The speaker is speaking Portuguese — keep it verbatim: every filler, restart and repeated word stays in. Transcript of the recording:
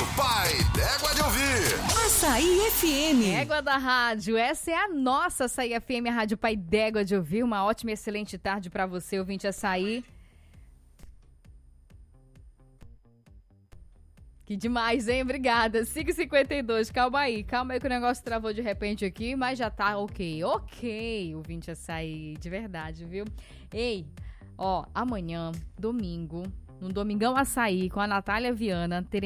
Pai D'Égua de Ouvir. Açaí F M. Égua da rádio, essa é a nossa Açaí F M, a Rádio Pai D'Égua de Ouvir. Uma ótima e excelente tarde para você, ouvinte Açaí. Que demais, hein? Obrigada. cinco e cinquenta e dois, calma aí. Calma aí que o negócio travou de repente aqui, mas já tá ok. Ok, ouvinte Açaí, de verdade, viu? Ei, ó, amanhã, domingo, no Domingão Açaí, com a Natália Viana, teremos